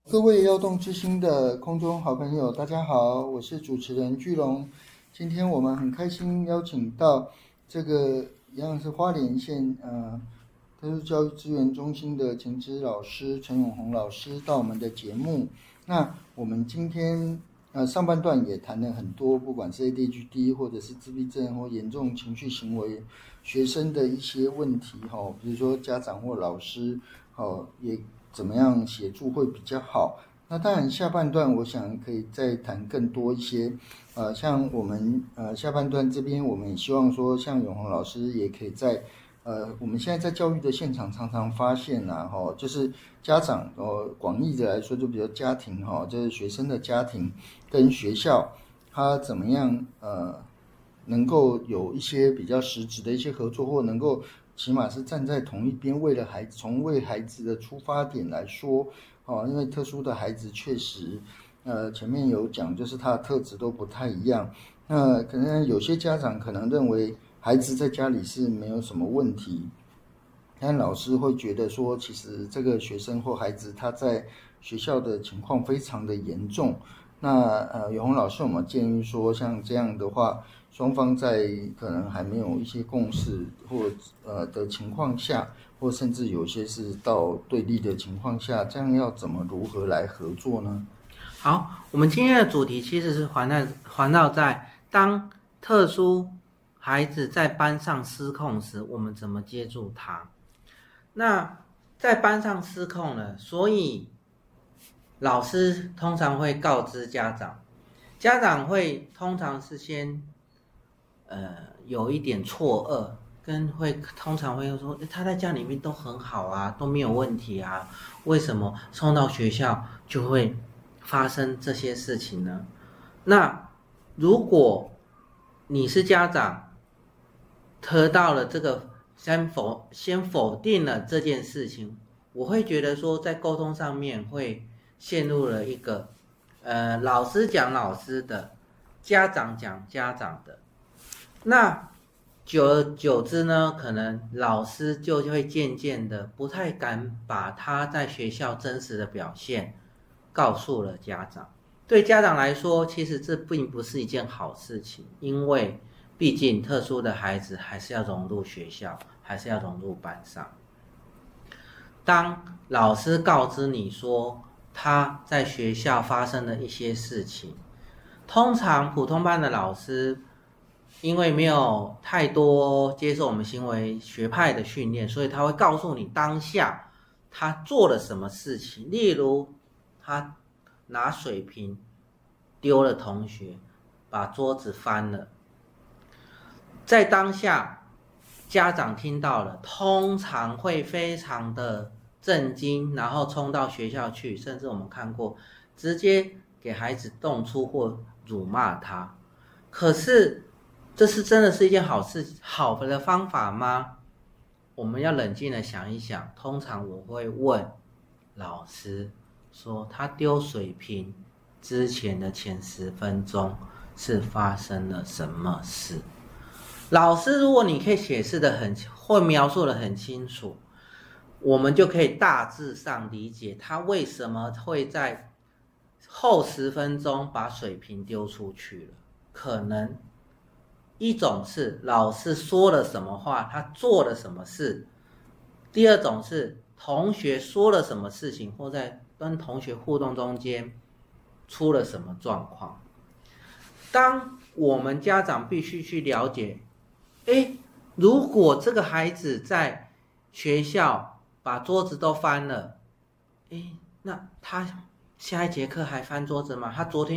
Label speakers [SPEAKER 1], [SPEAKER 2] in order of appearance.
[SPEAKER 1] 各位要动之星的空中好朋友，大家好，我是主持人巨龙。今天我们很开心邀请到这个一样是花莲县特殊教育资源中心的情资老师陈永红老师到我们的节目。那我们今天上半段也谈了很多，不管是 ADHD 或者是自闭症或严重情绪行为学生的一些问题比如说家长或老师也怎么样协助会比较好。那当然下半段我想可以再谈更多一些像我们下半段这边我们也希望说像永红老师也可以在我们现在在教育的现场常常发现就是家长广义的来说就比如家庭就是学生的家庭跟学校他怎么样能够有一些比较实质的一些合作，或能够起码是站在同一边，为了孩子，从为孩子的出发点来说因为特殊的孩子确实前面有讲就是他的特质都不太一样，那可能有些家长可能认为孩子在家里是没有什么问题，但老师会觉得说其实这个学生或孩子他在学校的情况非常的严重。那永红老师有没有建议说像这样的话，双方在可能还没有一些共识或的情况下，或甚至有些是到对立的情况下，这样要怎么如何来合作呢？
[SPEAKER 2] 好，我们今天的主题其实是环绕在当特殊孩子在班上失控时，我们怎么接住他。那在班上失控了，所以老师通常会告知家长，家长会通常是先有一点错愕，通常会说他在家里面都很好啊，都没有问题啊，为什么送到学校就会发生这些事情呢？那如果你是家长，得到了这个先否定了这件事情，我会觉得说在沟通上面会陷入了一个老师讲老师的，家长讲家长的。那久而久之呢，可能老师就会渐渐的不太敢把他在学校真实的表现告诉了家长。对家长来说，其实这并不是一件好事情，因为毕竟特殊的孩子还是要融入学校，还是要融入班上。当老师告知你说他在学校发生的一些事情，通常普通班的老师因为没有太多接受我们行为学派的训练，所以他会告诉你当下他做了什么事情。例如他拿水瓶丢了同学，把桌子翻了，在当下家长听到了通常会非常的震惊，然后冲到学校去，甚至我们看过直接给孩子动粗或辱骂他。可是这是真的是一件好的方法吗？我们要冷静的想一想。通常我会问老师说，他丢水瓶之前的前10分钟是发生了什么事？老师如果你可以解释的或描述的很清楚，我们就可以大致上理解他为什么会在后10分钟把水瓶丢出去了。可能一种是老师说了什么话，他做了什么事；第二种是同学说了什么事情，或在跟同学互动中间出了什么状况。当我们家长必须去了解，如果这个孩子在学校把桌子都翻了，那他下一节课还翻桌子吗？他昨天